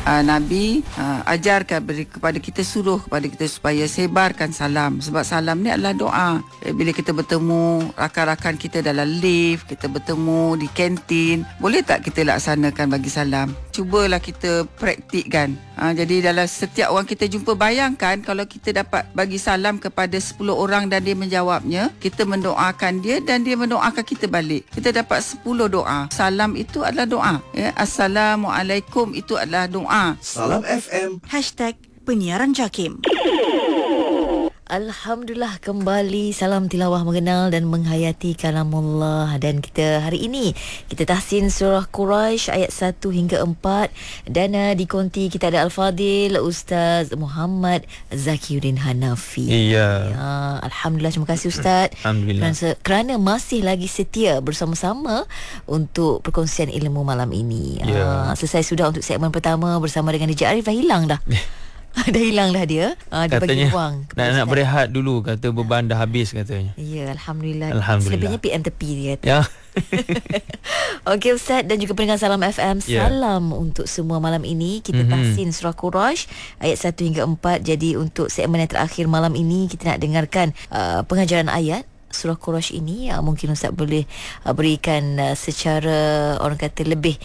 Nabi ajarkan kepada kita, suruh kepada kita supaya sebarkan salam. Sebab salam ni adalah doa. Bila kita bertemu rakan-rakan kita dalam lift, kita bertemu di kantin, boleh tak kita laksanakan bagi salam? Cubalah kita praktikkan. Jadi dalam setiap orang kita jumpa, bayangkan kalau kita dapat bagi salam kepada 10 orang dan dia menjawabnya, kita mendoakan dia dan dia mendoakan kita balik. Kita dapat 10 doa. Salam itu adalah doa. Assalamualaikum itu adalah doa. Salam FM #penyiaran JAKIM. Alhamdulillah, kembali salam tilawah mengenal dan menghayati kalamullah. Dan kita hari ini kita tahsin surah Quraisy ayat 1 hingga 4. Dan di konti kita ada Al-Fadil Ustaz Muhammad Zakiuddin Hanafi. Iya. Alhamdulillah, terima kasih Ustaz. Alhamdulillah. Kerana masih lagi setia bersama-sama untuk perkongsian ilmu malam ini. Selesai sudah untuk segmen pertama bersama dengan DJ Arif. Dah hilang dah. Dah hilang dah dia. Dia bagi ruang nak berehat dulu, kata beban dah habis katanya. Ya, Alhamdulillah. Alhamdulillah. Selebihnya PM tepi dia kata. Ya. Okey Ustaz dan juga pendengar Salam FM, salam untuk semua malam ini. Kita tahsin surah Quraisy ayat 1 hingga 4. Jadi untuk segmen yang terakhir malam ini, kita nak dengarkan pengajaran ayat surah Quraisy ini. Mungkin Ustaz boleh berikan secara orang kata lebih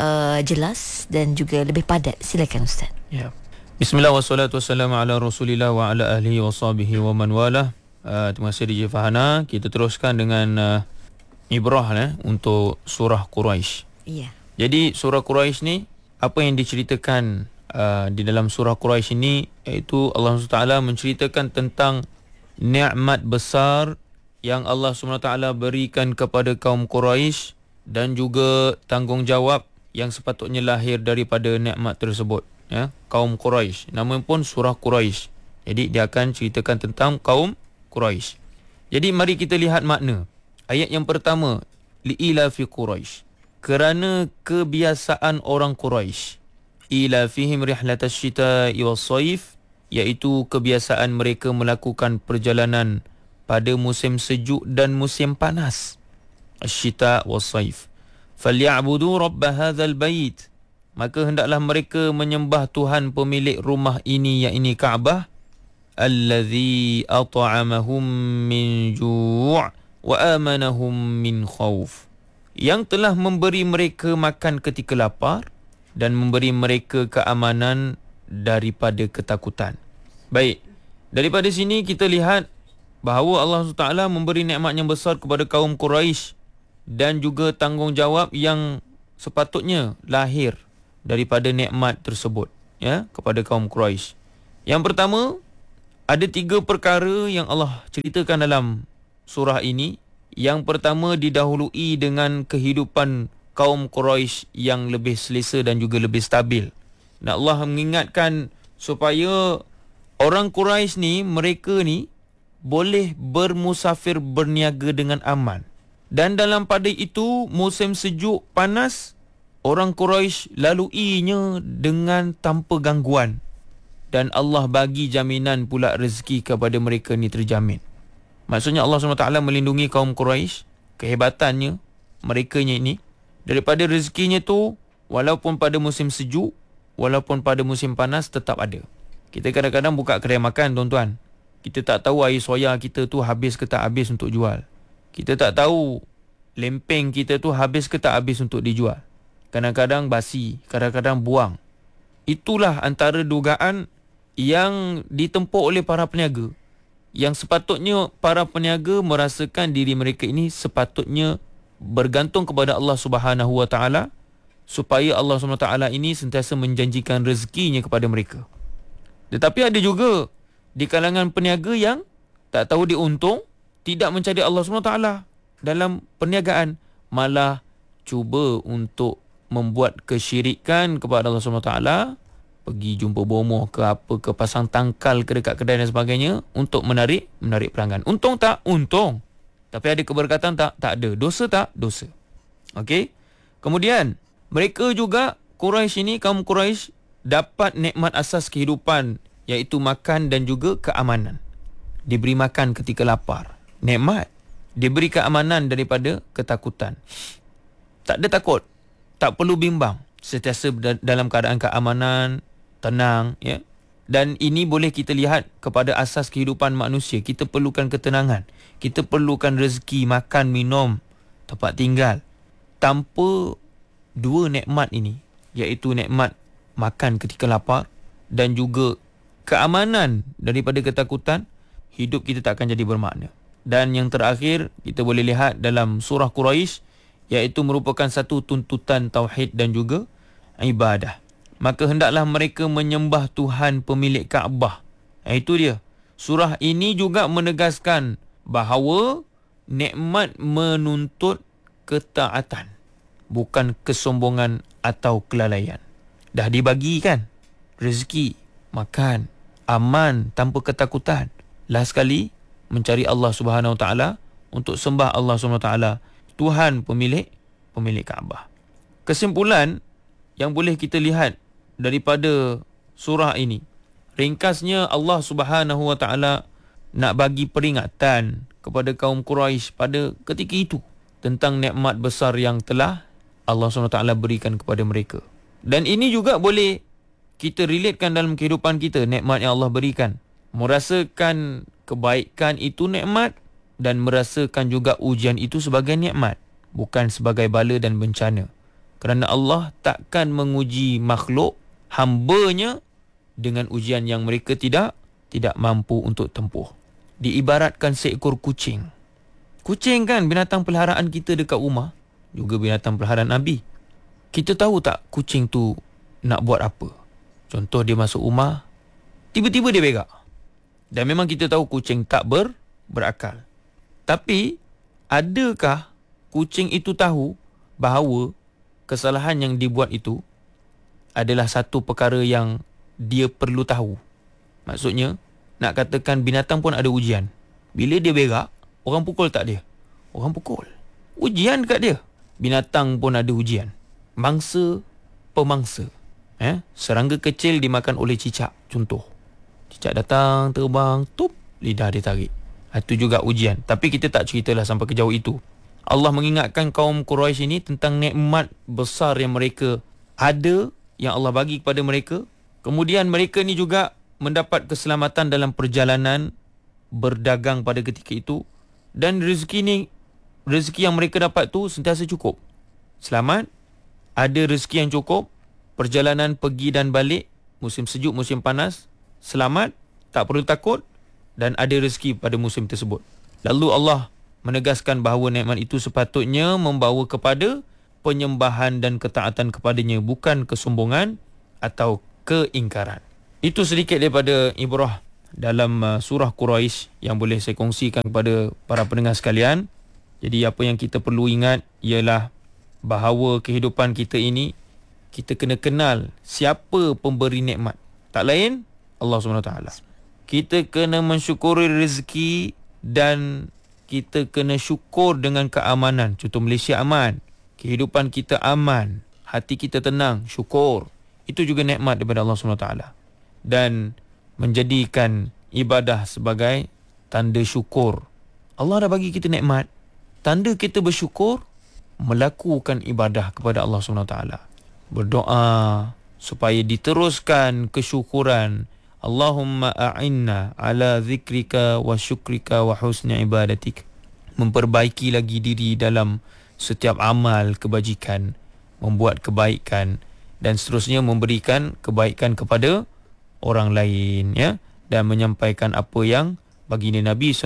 jelas dan juga lebih padat. Silakan Ustaz. Ya. Bismillah wassalatu wassalamu ala rasulillah wa ala ahlihi wa sahbihi wa man walah. Terima kasih DJ Fahana. Kita teruskan dengan ibrah untuk surah Quraisy. Ya. Jadi surah Quraisy ni, apa yang diceritakan di dalam surah Quraisy ini, iaitu Allah SWT menceritakan tentang nikmat besar yang Allah SWT berikan kepada kaum Quraisy dan juga tanggungjawab yang sepatutnya lahir daripada nikmat tersebut. Kaum Quraisy, nama pun surah Quraisy. Jadi dia akan ceritakan tentang kaum Quraisy. Jadi mari kita lihat makna. Ayat yang pertama, li'ila fi Quraisy, kerana kebiasaan orang Quraisy. Ila fihim rihlatash shita'i was-saif, iaitu kebiasaan mereka melakukan perjalanan pada musim sejuk dan musim panas. Ash-shita' was-saif. Falyabudu rabb hadzal bait, maka hendaklah mereka menyembah Tuhan pemilik rumah ini, yakni Kaabah. Allazi at'amahum min ju' wa amanahum min khauf, yang telah memberi mereka makan ketika lapar dan memberi mereka keamanan daripada ketakutan. Baik, daripada sini kita lihat bahawa Allah SWT memberi nikmat yang besar kepada kaum Quraisy dan juga tanggungjawab yang sepatutnya lahir daripada nikmat tersebut kepada kaum Quraisy. Yang pertama, ada 3 perkara yang Allah ceritakan dalam surah ini. Yang pertama, didahului dengan kehidupan kaum Quraisy yang lebih selesa dan juga lebih stabil. Dan Allah mengingatkan supaya orang Quraisy ni, mereka ni boleh bermusafir berniaga dengan aman. Dan dalam pada itu, musim sejuk panas, orang Quraisy laluinya dengan tanpa gangguan. Dan Allah bagi jaminan pula rezeki kepada mereka ni terjamin. Maksudnya Allah SWT melindungi kaum Quraisy. Kehebatannya, mereka ini, daripada rezekinya tu, walaupun pada musim sejuk, walaupun pada musim panas, tetap ada. Kita kadang-kadang buka kedai makan, tuan-tuan. Kita tak tahu air soya kita tu habis ke tak habis untuk jual. Kita tak tahu lempeng kita tu habis ke tak habis untuk dijual. Kadang-kadang basi, kadang-kadang buang. Itulah antara dugaan yang ditempuh oleh para peniaga. Yang sepatutnya para peniaga merasakan diri mereka ini sepatutnya bergantung kepada Allah Subhanahu Wa Taala, supaya Allah Subhanahu Wa Taala ini sentiasa menjanjikan rezekinya kepada mereka. Tetapi ada juga di kalangan peniaga yang tak tahu dia untung, tidak mencari Allah Subhanahu Wa Taala dalam perniagaan, malah cuba untuk membuat kesyirikan kepada Allah SWT, pergi jumpa bomoh ke apa ke, pasang tangkal ke dekat kedai dan sebagainya untuk menarik pelanggan. Untung tak? Untung. Tapi ada keberkatan tak? Tak ada. Dosa tak? Dosa. Okey. Kemudian mereka juga, Quraisy ini, kaum Quraisy, dapat nikmat asas kehidupan, iaitu makan dan juga keamanan. Diberi makan ketika lapar, nikmat. Diberi keamanan daripada ketakutan. Tak ada takut, tak perlu bimbang. sentiasa dalam keadaan keamanan, tenang, ya. Dan ini boleh kita lihat kepada asas kehidupan manusia. Kita perlukan ketenangan. Kita perlukan rezeki, makan, minum, tempat tinggal. Tanpa dua nikmat ini, iaitu nikmat makan ketika lapar dan juga keamanan daripada ketakutan, hidup kita tak akan jadi bermakna. Dan yang terakhir, kita boleh lihat dalam surah Quraisy, iaitu merupakan satu tuntutan tauhid dan juga ibadah. Maka hendaklah mereka menyembah Tuhan pemilik Kaabah. Itu dia. Surah ini juga menegaskan bahawa nikmat menuntut ketaatan, bukan kesombongan atau kelalaian. Dah dibagi kan rezeki, makan, aman tanpa ketakutan. Last sekali mencari Allah Subhanahu Wa Taala, untuk sembah Allah Subhanahu Wa Taala, Tuhan pemilik Kaabah. Kesimpulan yang boleh kita lihat daripada surah ini, ringkasnya Allah Subhanahu Wa Taala nak bagi peringatan kepada kaum Quraisy pada ketika itu tentang nikmat besar yang telah Allah Subhanahu Wa Taala berikan kepada mereka. Dan ini juga boleh kita relatekan dalam kehidupan kita, nikmat yang Allah berikan. Merasakan kebaikan itu nikmat, dan merasakan juga ujian itu sebagai nikmat, bukan sebagai bala dan bencana. Kerana Allah takkan menguji makhluk, hambanya, dengan ujian yang mereka tidak mampu untuk tempuh. Diibaratkan seekor kucing. Kucing kan binatang peliharaan kita dekat rumah, juga binatang peliharaan Nabi. Kita tahu tak kucing tu nak buat apa? Contoh, dia masuk rumah, tiba-tiba dia berak. Dan memang kita tahu kucing tak berakal. Tapi adakah kucing itu tahu bahawa kesalahan yang dibuat itu adalah satu perkara yang dia perlu tahu? Maksudnya, nak katakan binatang pun ada ujian. Bila dia berak, orang pukul tak dia? Orang pukul. Ujian dekat dia. Binatang pun ada ujian. Mangsa, pemangsa. Serangga kecil dimakan oleh cicak, contoh. Cicak datang, terbang, tup, lidah dia tarik. Itu juga ujian. Tapi kita tak ceritalah sampai ke jauh itu. Allah mengingatkan kaum Quraisy ini tentang nikmat besar yang mereka ada, yang Allah bagi kepada mereka. Kemudian mereka ni juga mendapat keselamatan dalam perjalanan berdagang pada ketika itu. Dan rezeki yang mereka dapat tu sentiasa cukup. Selamat, ada rezeki yang cukup, perjalanan pergi dan balik, musim sejuk, musim panas, selamat, tak perlu takut, dan ada rezeki pada musim tersebut. Lalu Allah menegaskan bahawa nikmat itu sepatutnya membawa kepada penyembahan dan ketaatan kepadanya, bukan kesombongan atau keingkaran. Itu sedikit daripada ibrah dalam surah Quraisy yang boleh saya kongsikan kepada para pendengar sekalian. Jadi apa yang kita perlu ingat ialah bahawa kehidupan kita ini, kita kena kenal siapa pemberi nikmat. Tak lain Allah SWT. Kita kena mensyukuri rezeki dan kita kena syukur dengan keamanan. Contoh, Malaysia aman, kehidupan kita aman, hati kita tenang, syukur. Itu juga nikmat daripada Allah SWT. Dan menjadikan ibadah sebagai tanda syukur. Allah dah bagi kita nikmat. Tanda kita bersyukur, melakukan ibadah kepada Allah SWT. Berdoa supaya diteruskan kesyukuran. Allahumma a'inna ala zikrika wa syukrika wa husni ibadatik. Memperbaiki lagi diri dalam setiap amal kebajikan, membuat kebaikan, dan seterusnya memberikan kebaikan kepada orang lain, ya, dan menyampaikan apa yang baginda Nabi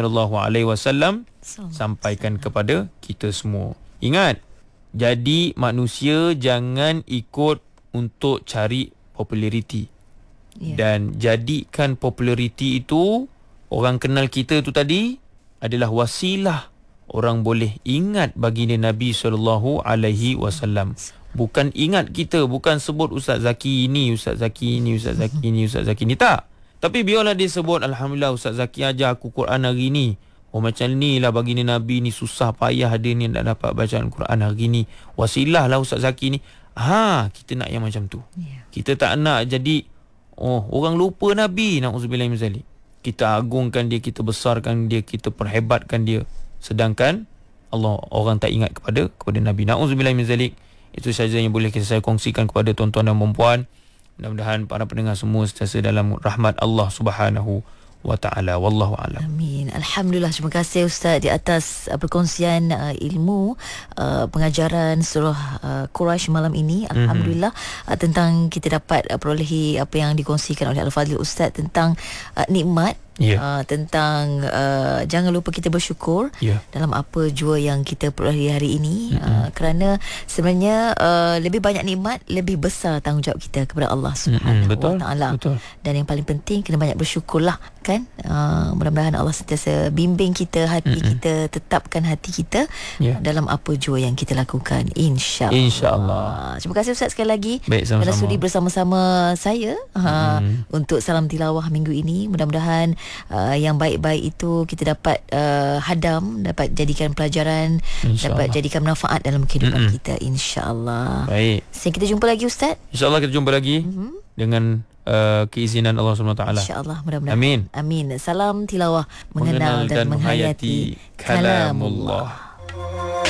SAW sampaikan kepada kita semua. Ingat, jadi manusia jangan ikut untuk cari populariti. Dan jadikan populariti itu, orang kenal kita tu tadi, adalah wasilah orang boleh ingat baginda Nabi SAW. Bukan ingat kita, bukan sebut Ustaz Zaki ini, Ustaz Zaki ini, Ustaz Zaki ini, Ustaz Zaki ini. Tak. Tapi biarlah dia sebut, Alhamdulillah Ustaz Zaki ajar aku Quran hari ni. Oh, macam ni lah baginda Nabi ni, susah payah dia ni tak dapat bacaan Quran hari ni. Wasilah lah Ustaz Zaki ni. Kita nak yang macam tu. Kita tak nak jadi orang lupa Nabi. Na'udzubillah min zalik. Kita agungkan dia, kita besarkan dia, kita perhebatkan dia, sedangkan orang tak ingat kepada Nabi. Na'udzubillah min zalik. Itu saja yang boleh saya kongsikan kepada tuan-tuan dan puan-puan. Mudah-mudahan para pendengar semua sentiasa dalam rahmat Allah Subhanahu wa ta'ala. Wallahu a'lam. Amin. Alhamdulillah, terima kasih Ustaz di atas perkongsian ilmu pengajaran surah Quraisy malam ini. Alhamdulillah tentang kita dapat perolehi apa yang dikongsikan oleh Al-Fadhil Ustaz tentang nikmat. Tentang jangan lupa kita bersyukur dalam apa jua yang kita peroleh hari ini. Kerana sebenarnya lebih banyak nikmat, lebih besar tanggungjawab kita kepada Allah Subhanahu wa ta'ala. Dan yang paling penting kena banyak bersyukurlah kan. Mudah-mudahan Allah sentiasa bimbing kita, hati kita, tetapkan hati kita dalam apa jua yang kita lakukan, insya-Allah. Terima kasih Ustaz sekali lagi kerana sudi bersama-sama saya untuk Salam Tilawah minggu ini. Mudah-mudahan yang baik-baik itu kita dapat hadam, dapat jadikan pelajaran, dapat jadikan manfaat dalam kehidupan kita, insya-Allah. Baik. Sehingga kita jumpa lagi Ustaz. InsyaAllah kita jumpa lagi dengan keizinan Allah SWT. InsyaAllah, mudah-mudahan. Amin. Salam tilawah, mengenal dan menghayati kalamullah.